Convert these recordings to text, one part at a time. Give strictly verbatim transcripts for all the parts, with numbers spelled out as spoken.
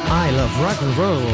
I love rock and roll.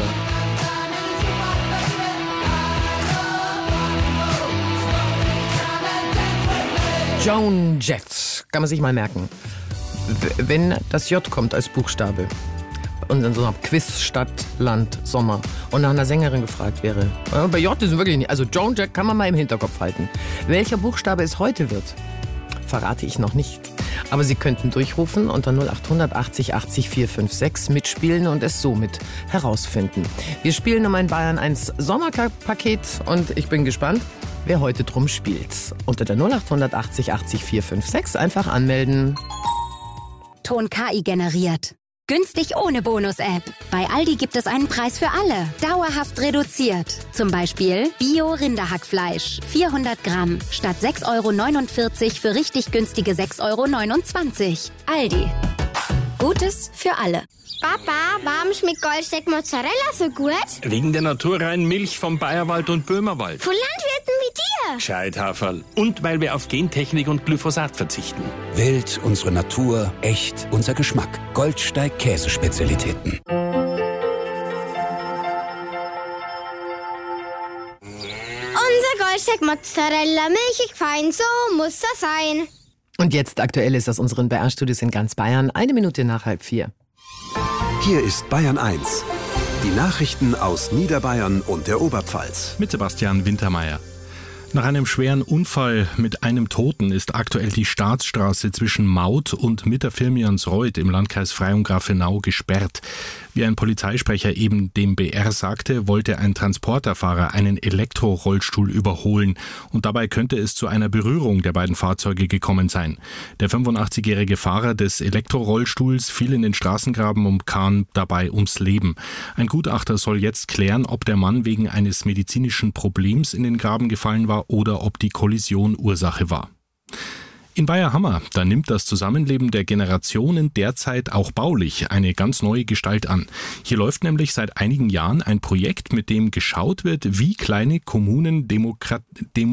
Joan Jett, kann man sich mal merken. W- wenn das J kommt als Buchstabe und in so einer Quiz Stadt, Land, Sommer und nach einer Sängerin gefragt wäre, ja, bei J ist es wirklich nicht, also Joan Jett kann man mal im Hinterkopf halten. Welcher Buchstabe es heute wird, verrate ich noch nicht. Aber Sie könnten durchrufen unter null acht hundert achtzig achtzig vier fünf sechs, mitspielen und es somit herausfinden. Wir spielen um ein Bayern eins Sommerpaket und ich bin gespannt, wer heute drum spielt. Unter der null acht hundert achtzig achtzig vier fünf sechs einfach anmelden. Ton K I generiert. Günstig ohne Bonus-App. Bei Aldi gibt es einen Preis für alle. Dauerhaft reduziert. Zum Beispiel Bio-Rinderhackfleisch. vierhundert Gramm. Statt sechs Euro neunundvierzig für richtig günstige sechs Euro neunundzwanzig. Aldi. Gutes für alle. Papa, warum schmeckt Goldsteak Mozzarella so gut? Wegen der naturreinen Milch vom Bayerwald und Böhmerwald. Von Landwirten wie dir. Gescheithaferl. Und weil wir auf Gentechnik und Glyphosat verzichten. Wild, unsere Natur, echt, unser Geschmack. Goldsteig Käsespezialitäten. Unser Goldsteak Mozzarella, milchig fein, so muss das sein. Und jetzt Aktuelles aus unseren B R-Studios in ganz Bayern. Eine Minute nach halb vier. Hier ist Bayern eins. Die Nachrichten aus Niederbayern und der Oberpfalz. Mit Sebastian Wintermeyer. Nach einem schweren Unfall mit einem Toten ist aktuell die Staatsstraße zwischen Maut und Mitterfirmiansreuth im Landkreis Freyung-Grafenau gesperrt. Wie ein Polizeisprecher eben dem B R sagte, wollte ein Transporterfahrer einen Elektrorollstuhl überholen und dabei könnte es zu einer Berührung der beiden Fahrzeuge gekommen sein. Der fünfundachtzigjährige Fahrer des Elektrorollstuhls fiel in den Straßengraben und kam dabei ums Leben. Ein Gutachter soll jetzt klären, ob der Mann wegen eines medizinischen Problems in den Graben gefallen war oder ob die Kollision Ursache war. In Weiherhammer, da nimmt das Zusammenleben der Generationen derzeit auch baulich eine ganz neue Gestalt an. Hier läuft nämlich seit einigen Jahren ein Projekt, mit dem geschaut wird, wie kleine Kommunen Demokrat- Dem